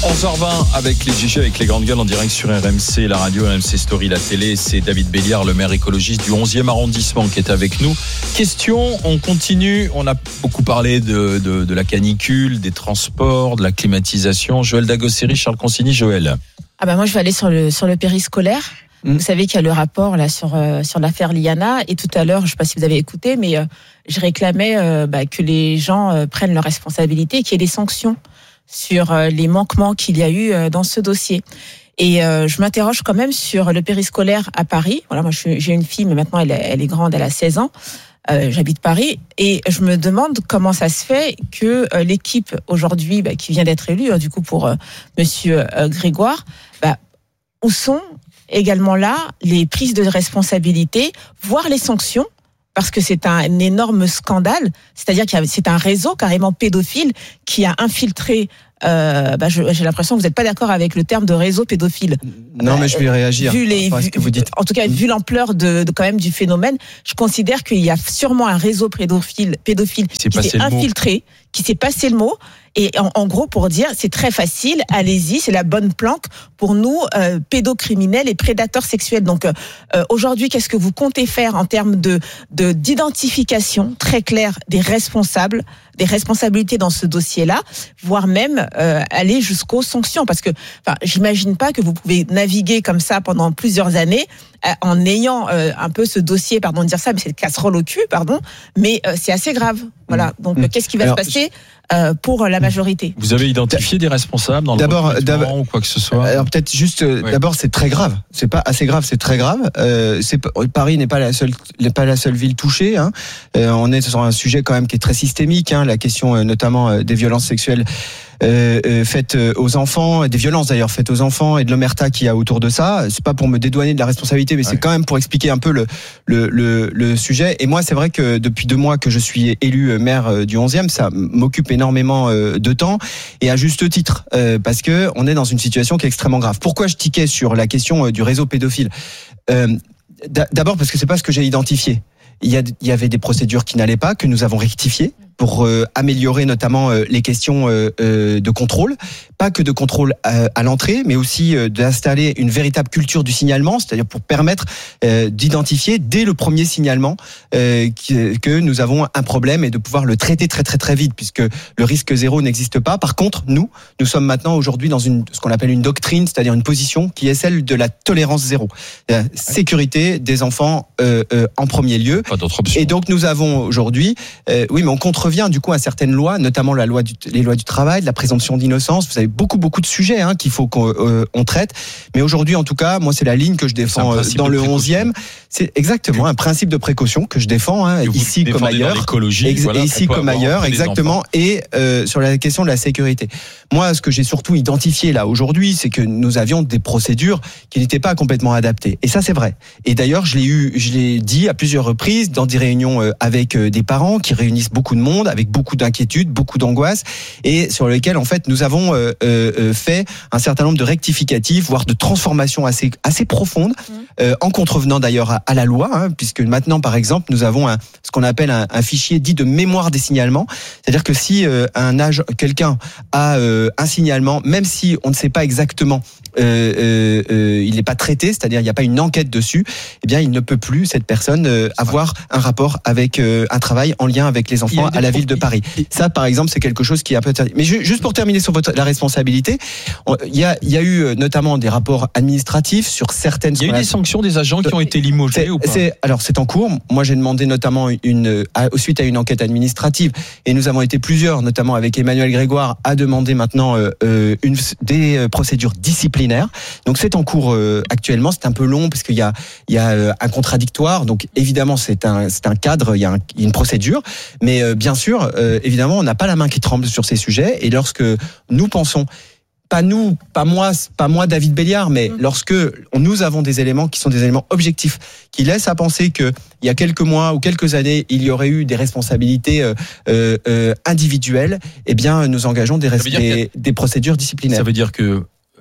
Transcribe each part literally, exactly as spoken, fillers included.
onze heures vingt avec les G G, avec les grandes gueules en direct sur R M C, la radio, R M C Story, la télé. C'est David Béliard, le maire écologiste du onzième arrondissement qui est avec nous. Question, on continue. On a beaucoup parlé de, de, de la canicule, des transports, de la climatisation. Joël Dagosseri, Charles Consigny. Joël. Ah bah moi, je vais aller sur le, sur le périscolaire. Mmh. Vous savez qu'il y a le rapport là sur, euh, sur l'affaire Liana. Et tout à l'heure, je ne sais pas si vous avez écouté, mais euh, je réclamais euh, bah, que les gens euh, prennent leurs responsabilités et qu'il y ait des sanctions sur les manquements qu'il y a eu dans ce dossier. Et euh, je m'interroge quand même sur le périscolaire à Paris. Voilà, moi je suis, j'ai une fille, mais maintenant elle, elle est grande, elle a seize ans. Euh, j'habite Paris et je me demande comment ça se fait que euh, l'équipe aujourd'hui bah, qui vient d'être élue, hein, du coup pour euh, Monsieur euh, Grégoire, bah, où sont également là les prises de responsabilité, voire les sanctions? Parce que c'est un énorme scandale, c'est-à-dire que c'est un réseau carrément pédophile qui a infiltré. Euh, bah je, j'ai l'impression que vous n'êtes pas d'accord avec le terme de réseau pédophile. Non, bah, mais je vais réagir. Vu les, vu, que vous dites. En tout cas, vu l'ampleur de, de quand même du phénomène, je considère qu'il y a sûrement un réseau pédophile, pédophile qui, qui s'est infiltré, qui s'est passé le mot. Et en, en gros, pour dire, c'est très facile, allez-y, c'est la bonne planque pour nous, euh, pédocriminels et prédateurs sexuels. Donc, euh, aujourd'hui, qu'est-ce que vous comptez faire en termes de, de d'identification très claire des responsables, des responsabilités dans ce dossier-là, voire même euh, aller jusqu'aux sanctions? Parce que, enfin, j'imagine pas que vous pouvez naviguer comme ça pendant plusieurs années euh, en ayant euh, un peu ce dossier, pardon de dire ça, mais c'est le casserole au cul, pardon, mais euh, c'est assez grave. Voilà. Donc, mmh. qu'est-ce qui va Alors, se passer Euh, pour la majorité? Vous avez identifié des responsables dans le d'abord, recrutement d'abord, ou quoi que ce soit? Alors peut-être juste, euh, oui. d'abord c'est très grave. C'est pas assez grave, c'est très grave. Euh, c'est, Paris n'est pas la seule, n'est pas la seule ville touchée. Hein. Euh, on est sur un sujet quand même qui est très systémique. Hein, la question euh, notamment euh, des violences sexuelles euh, euh, faites aux enfants, des violences d'ailleurs faites aux enfants et de l'omerta qu'il y a autour de ça. C'est pas pour me dédouaner de la responsabilité, mais ouais. c'est quand même pour expliquer un peu le, le le le sujet. Et moi, c'est vrai que depuis deux mois que je suis élu maire du onzième, ça m'occupe énormément de temps et à juste titre euh, parce que on est dans une situation qui est extrêmement grave. Pourquoi je tiquais sur la question du réseau pédophile? euh, D'abord parce que c'est pas ce que j'ai identifié. Il y, a, il y avait des procédures qui n'allaient pas, que nous avons rectifiées pour euh, améliorer notamment euh, les questions euh, euh, de contrôle, pas que de contrôle à, à l'entrée, mais aussi euh, d'installer une véritable culture du signalement, c'est-à-dire pour permettre euh, d'identifier dès le premier signalement euh, que, que nous avons un problème et de pouvoir le traiter très très très vite, puisque le risque zéro n'existe pas. Par contre, nous, nous sommes maintenant aujourd'hui dans une ce qu'on appelle une doctrine, c'est-à-dire une position qui est celle de la tolérance zéro, la sécurité des enfants euh, euh, en premier lieu. Pas d'autre option. Et donc nous avons aujourd'hui, euh, oui, mais on contrevient du coup à certaines lois, notamment la loi du, les lois du travail, la présomption d'innocence. Vous avez beaucoup beaucoup de sujets hein, qu'il faut qu'on euh, on traite. Mais aujourd'hui, en tout cas, moi c'est la ligne que je défends dans le onzième. C'est exactement un principe de précaution que je défends hein, ici comme ailleurs, l'écologie, Ex- voilà, ici comme ailleurs, exactement. Et euh, sur la question de la sécurité. Moi, ce que j'ai surtout identifié là aujourd'hui, c'est que nous avions des procédures qui n'étaient pas complètement adaptées. Et ça, c'est vrai. Et d'ailleurs, je l'ai eu, je l'ai dit à plusieurs reprises dans des réunions avec des parents qui réunissent beaucoup de monde, avec beaucoup d'inquiétudes, beaucoup d'angoisse, et sur lesquels en fait nous avons euh, euh, fait un certain nombre de rectificatifs, voire de transformations assez assez profondes, mmh. euh, en contrevenant d'ailleurs à, à la loi, hein, puisque maintenant par exemple nous avons un, ce qu'on appelle un, un fichier dit de mémoire des signalements, c'est-à-dire que si euh, un âge quelqu'un a euh, un signalement, même si on ne sait pas exactement, euh, euh, euh, il n'est pas traité, c'est-à-dire il n'y a pas une enquête dessus, eh bien il ne peut plus cette personne euh, avoir un rapport avec euh, un travail en lien avec les enfants à la ville de Paris. Ça, par exemple, c'est quelque chose qui est un peu interdit. Mais juste pour terminer sur votre, la responsabilité, il y a, il y a eu notamment des rapports administratifs sur certaines. Il y a eu des sanctions des agents qui ont été limogés ou pas? C'est, alors, c'est en cours. Moi, j'ai demandé notamment une, à, suite à une enquête administrative, et nous avons été plusieurs, notamment avec Emmanuel Grégoire, à demander maintenant euh, une, des procédures disciplinaires. Donc, c'est en cours euh, actuellement. C'est un peu long parce qu'il y a, il y a euh, un contradictoire. Donc, évidemment, c'est un, c'est un cadre, il y a, un, il y a une procédure, mais euh, bien sûr, euh, évidemment, on n'a pas la main qui tremble sur ces sujets. Et lorsque nous pensons, pas nous, pas moi, pas moi, David Béliard, mais mmh. lorsque nous avons des éléments qui sont des éléments objectifs, qui laissent à penser que il y a quelques mois ou quelques années, il y aurait eu des responsabilités euh, euh, individuelles, eh bien, nous engageons des, res- des, des procédures disciplinaires. Ça veut dire que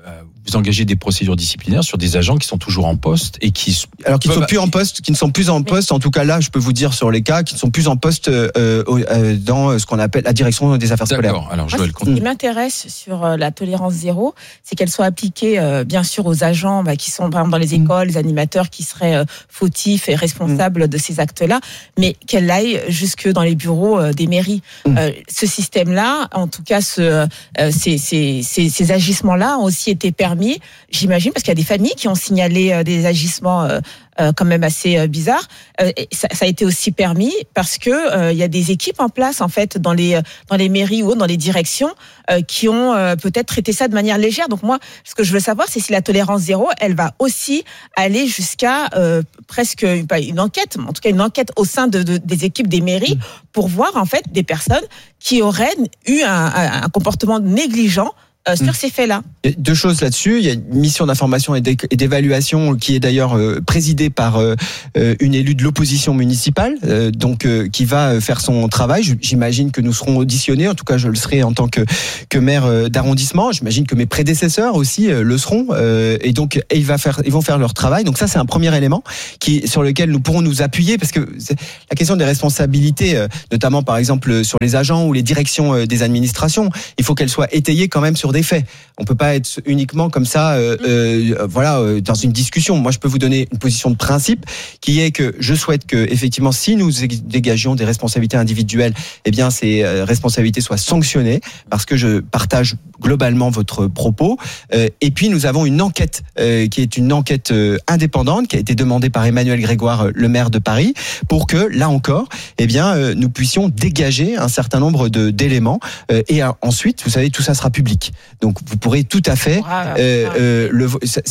vous engagez des procédures disciplinaires sur des agents qui sont toujours en poste et qui alors qui ne peuvent... sont plus en poste, qui ne sont plus en poste. En tout cas, là, je peux vous dire sur les cas qui ne sont plus en poste euh, euh, dans ce qu'on appelle la direction des affaires scolaires. D'accord. Alors, Moi, ce qui m'intéresse sur la tolérance zéro, c'est qu'elle soit appliquée, euh, bien sûr, aux agents bah, qui sont par exemple dans les écoles, les animateurs qui seraient euh, fautifs et responsables mmh. de ces actes-là, mais qu'elle aille jusque dans les bureaux euh, des mairies. Mmh. Euh, ce système-là, en tout cas, ce, euh, ces, ces, ces, ces agissements-là ont aussi été permis, j'imagine, parce qu'il y a des familles qui ont signalé euh, des agissements euh, Euh, quand même assez euh, bizarre. Euh, ça, ça a été aussi permis parce que euh, il y a des équipes en place en fait dans les dans les mairies ou dans les directions euh, qui ont euh, peut-être traité ça de manière légère. Donc moi, ce que je veux savoir, c'est si la tolérance zéro, elle va aussi aller jusqu'à euh, presque pas une enquête, mais en tout cas une enquête au sein de, de des équipes des mairies pour voir en fait des personnes qui auraient eu un, un, un comportement négligent Euh, sur mmh. ces faits-là. Il y a deux choses là-dessus. Il y a une mission d'information et d'évaluation qui est d'ailleurs euh, présidée par euh, une élue de l'opposition municipale, euh, donc euh, qui va faire son travail. J'imagine que nous serons auditionnés. En tout cas, je le serai en tant que que maire d'arrondissement. J'imagine que mes prédécesseurs aussi euh, le seront. Euh, et donc, et il va faire, ils vont faire leur travail. Donc ça, c'est un premier élément qui sur lequel nous pourrons nous appuyer parce que la question des responsabilités, euh, notamment par exemple sur les agents ou les directions euh, des administrations, il faut qu'elles soient étayées quand même sur des faits. On peut pas être uniquement comme ça, euh, euh, voilà, euh, dans une discussion. Moi, je peux vous donner une position de principe qui est que je souhaite que, effectivement, si nous dégagions des responsabilités individuelles, eh bien, ces euh, responsabilités soient sanctionnées parce que je partage globalement votre propos. Euh, et puis, nous avons une enquête euh, qui est une enquête euh, indépendante qui a été demandée par Emmanuel Grégoire, le maire de Paris, pour que, là encore, eh bien, euh, nous puissions dégager un certain nombre de d'éléments. Euh, et euh, ensuite, vous savez, tout ça sera public. Donc, vous pourrez tout à fait, euh, euh, le,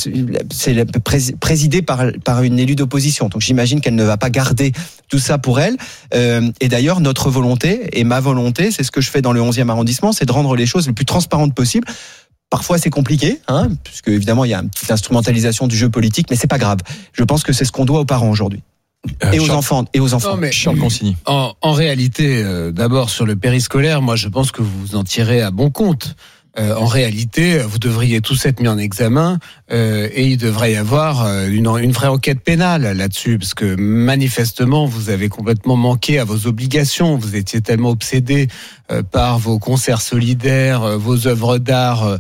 c'est présidé par par une élue d'opposition. Donc, j'imagine qu'elle ne va pas garder tout ça pour elle. Euh, et d'ailleurs, notre volonté et ma volonté, c'est ce que je fais dans le onzième arrondissement, c'est de rendre les choses les plus transparentes possible. Parfois, c'est compliqué, hein, puisque évidemment, il y a une petite instrumentalisation du jeu politique, mais c'est pas grave. Je pense que c'est ce qu'on doit aux parents aujourd'hui. Euh, et aux Charles, enfants, et aux enfants. Non, mais, Charles Consigny. En, en réalité, euh, d'abord sur le périscolaire, moi, je pense que vous en tirez à bon compte. Euh, en réalité, vous devriez tous être mis en examen euh, et il devrait y avoir une, une vraie enquête pénale là-dessus, parce que manifestement, vous avez complètement manqué à vos obligations. Vous étiez tellement obsédés euh, par vos concerts solidaires, euh, vos œuvres d'art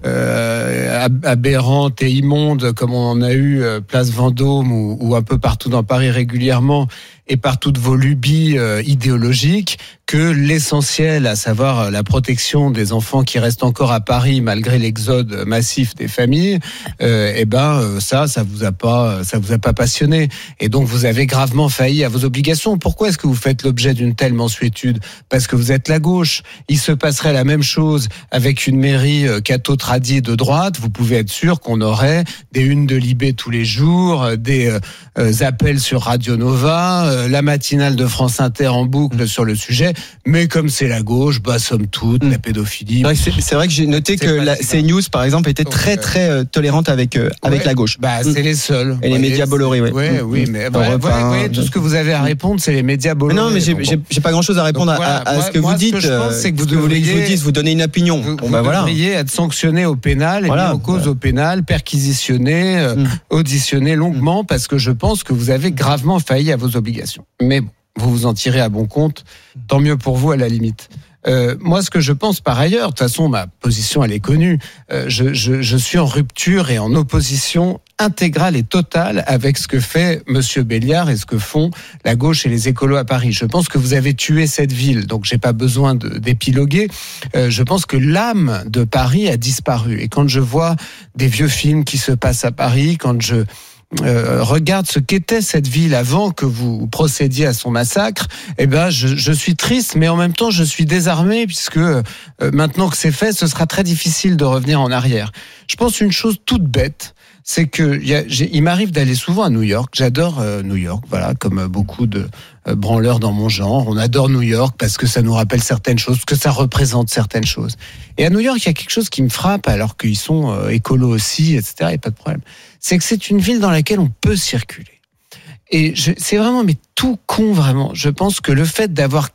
euh, aberrantes et immondes, comme on en a eu euh, place Vendôme ou, ou un peu partout dans Paris régulièrement, et par toutes vos lubies euh, idéologiques, que l'essentiel, à savoir la protection des enfants qui restent encore à Paris malgré l'exode massif des familles, euh, eh ben euh, ça, ça vous a pas, ça vous a pas passionné, et donc vous avez gravement failli à vos obligations. Pourquoi est-ce que vous faites l'objet d'une telle mansuétude ? Parce que vous êtes la gauche. Il se passerait la même chose avec une mairie euh, catho-tradie de droite. Vous pouvez être sûr qu'on aurait des unes de Libé tous les jours, des euh, appels sur Radio Nova, euh, la matinale de France Inter en boucle sur le sujet. Mais comme c'est la gauche, bah somme toute, mmh. la pédophilie. C'est vrai, c'est vrai que j'ai noté que la CNews, par exemple, était très très euh, tolérante avec euh, avec ouais, la gauche. Bah mmh. c'est les seuls. Et les médias Bolloré, oui. Ouais, mmh. oui, mais bah, ouais, ouais, tout ce que vous avez à répondre, c'est les médias Bolloré. Non, mais j'ai, j'ai, j'ai pas grand-chose à répondre donc, voilà, à, à moi, ce que moi, vous dites. Ce que je pense, c'est que vous, vous devriez, voulez que je vous dise, vous donnez une opinion. Vous, bon, vous bah, devriez voilà. être sanctionné au pénal, voilà. et mis en cause au pénal, perquisitionné, euh, mmh. auditionné longuement, mmh. parce que je pense que vous avez gravement failli à vos obligations. Mais bon, vous vous en tirez à bon compte, tant mieux pour vous à la limite. Euh, moi, ce que je pense par ailleurs, de toute façon, ma position, elle est connue. Euh, je, je, je suis en rupture et en opposition intégrale et totale avec ce que fait Monsieur Béliard et ce que font la gauche et les écolos à Paris. Je pense que vous avez tué cette ville, donc j'ai pas besoin de, d'épiloguer. Euh, je pense que l'âme de Paris a disparu. Et quand je vois des vieux films qui se passent à Paris, quand je Euh, regarde ce qu'était cette ville avant que vous procédiez à son massacre, eh ben je, je suis triste, mais en même temps je suis désarmé, puisque euh, maintenant que c'est fait, ce sera très difficile de revenir en arrière. Je pense une chose toute bête, c'est que y a, il m'arrive d'aller souvent à New York. J'adore euh, New York, voilà, comme beaucoup de euh, branleurs dans mon genre. On adore New York parce que ça nous rappelle certaines choses, que ça représente certaines choses. Et à New York, il y a quelque chose qui me frappe, alors qu'ils sont euh, écolos aussi, et cetera. Il n'y a pas de problème. C'est que c'est une ville dans laquelle on peut circuler. Et je, c'est vraiment, mais tout con vraiment. Je pense que le fait d'avoir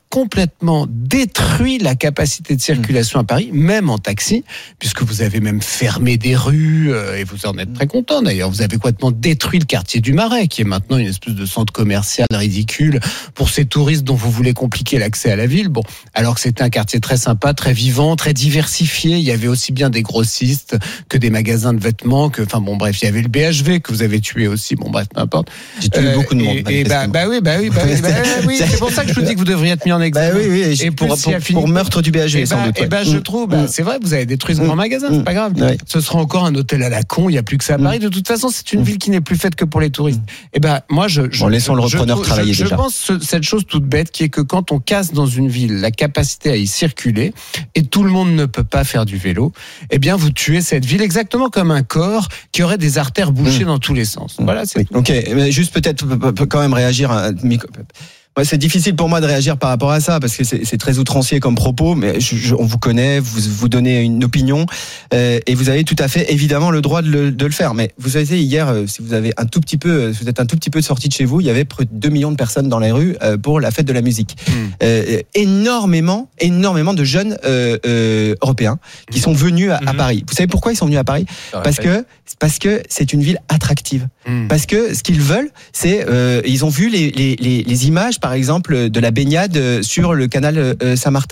complètement détruit la capacité de circulation à Paris, même en taxi, puisque vous avez même fermé des rues, euh, et vous en êtes très content d'ailleurs. Vous avez complètement détruit le quartier du Marais, qui est maintenant une espèce de centre commercial ridicule pour ces touristes dont vous voulez compliquer l'accès à la ville. Bon, alors que c'était un quartier très sympa, très vivant, très diversifié. Il y avait aussi bien des grossistes que des magasins de vêtements, que, enfin bon, bref, il y avait le B H V que vous avez tué aussi. Bon, bref, peu importe. J'ai tué euh, beaucoup de monde. Et, et bah, bah oui, bah oui, bah oui, bah, oui, c'est pour ça que je vous dis que vous devriez être mis en examen. Bah oui, oui, et pour, pour, pour meurtre du B H V, sans bah, doute. Et bah, je trouve, bah, c'est vrai, vous avez détruit ce grand magasin, c'est pas grave. Oui. Ce sera encore un hôtel à la con, il n'y a plus que ça à Paris. De toute façon, c'est une ville qui n'est plus faite que pour les touristes. Et ben, moi, je, je, bon, laissons le repreneur je, travailler je, déjà. Je pense ce, cette chose toute bête qui est que quand on casse dans une ville la capacité à y circuler et tout le monde ne peut pas faire du vélo, eh bien, vous tuez cette ville exactement comme un corps qui aurait des artères bouchées mmh. dans tous les sens. Voilà, c'est oui. Ok, mais juste peut-être quand même réagir à Ouais, c'est difficile pour moi de réagir par rapport à ça parce que c'est, c'est très outrancier comme propos, mais je, je, on vous connaît, vous vous donnez une opinion euh, et vous avez tout à fait évidemment le droit de le, de le faire. Mais vous savez, hier, euh, si vous avez un tout petit peu, si vous êtes un tout petit peu sorti de chez vous, il y avait près de deux millions de personnes dans les rues euh, pour la fête de la musique. Mmh. Euh, énormément, énormément de jeunes euh, euh, européens qui sont venus à, mmh. à Paris. Vous savez pourquoi ils sont venus à Paris ? Parce que parce que c'est une ville attractive. Mmh. Parce que ce qu'ils veulent, c'est euh, ils ont vu les, les, les, les images, par exemple, de la baignade sur le canal Saint-Martin.